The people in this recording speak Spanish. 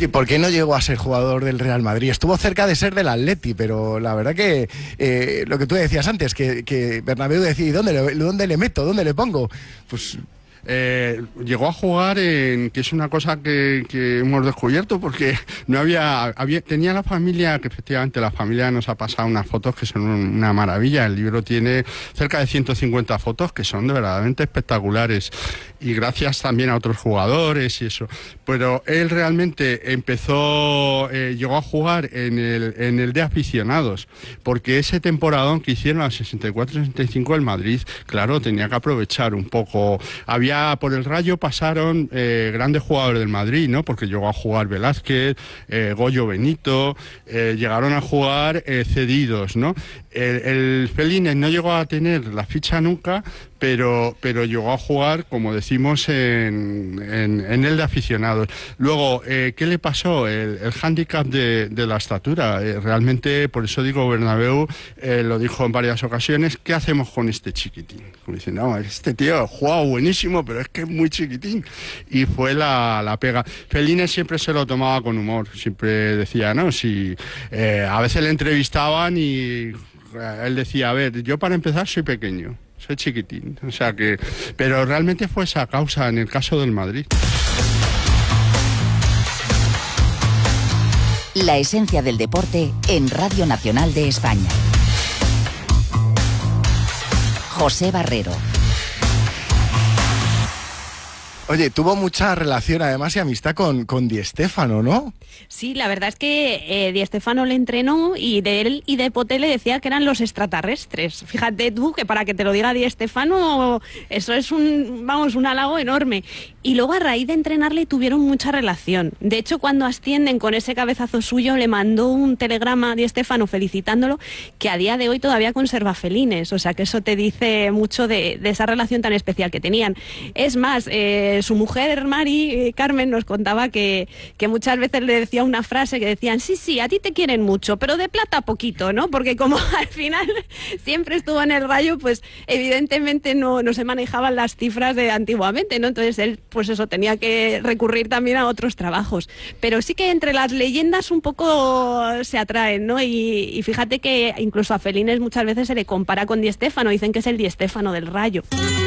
Oye, ¿por qué no llegó a ser jugador del Real Madrid? Estuvo cerca de ser del Atleti, pero la verdad que lo que tú decías antes, que Bernabéu decía, ¿dónde le meto? ¿Dónde le pongo? Pues... llegó a jugar que es una cosa que hemos descubierto porque no tenía la familia, que efectivamente la familia nos ha pasado unas fotos que son una maravilla. El libro tiene cerca de 150 fotos que son de verdaderamente espectaculares, y gracias también a otros jugadores y eso. Pero él realmente llegó a jugar en el de aficionados, porque ese temporadón que hicieron al 64-65 el Madrid, claro, tenía que aprovechar un poco. Por el Rayo pasaron grandes jugadores del Madrid, ¿no? Porque llegó a jugar Velázquez, Goyo Benito, llegaron a jugar cedidos, ¿no? El Felines no llegó a tener la ficha nunca, pero llegó a jugar, como decimos, en el de aficionados. Luego, ¿qué le pasó? El hándicap de la estatura. Realmente, por eso digo, Bernabéu lo dijo en varias ocasiones, ¿qué hacemos con este chiquitín? Como dicen, no, este tío juega buenísimo, pero es que es muy chiquitín. Y fue la pega. Felines siempre se lo tomaba con humor, siempre decía, ¿no? Si a veces le entrevistaban y él decía, a ver, yo para empezar soy pequeño, soy chiquitín, o sea que... Pero realmente fue esa causa en el caso del Madrid. La esencia del deporte en Radio Nacional de España. José Barrero. Oye, tuvo mucha relación además y amistad con Di Stéfano, ¿no? Sí, la verdad es que Di Stéfano le entrenó y de él y de Poté le decía que eran los extraterrestres. Fíjate tú que para que te lo diga Di Stéfano, eso es un halago enorme. Y luego a raíz de entrenarle tuvieron mucha relación. De hecho, cuando ascienden con ese cabezazo suyo, le mandó un telegrama a Di Stéfano felicitándolo, que a día de hoy todavía conserva Felines. O sea que eso te dice mucho de esa relación tan especial que tenían. Es más, su mujer, Mari, Carmen, nos contaba que muchas veces le decía una frase que decían, sí, a ti te quieren mucho, pero de plata poquito, ¿no? Porque como al final siempre estuvo en el Rayo, pues evidentemente no se manejaban las cifras de antiguamente, ¿no? Entonces él, pues eso, tenía que recurrir también a otros trabajos. Pero sí que entre las leyendas un poco se atraen, ¿no? Y fíjate que incluso a Felines muchas veces se le compara con Di Stéfano, dicen que es el Di Stéfano del Rayo.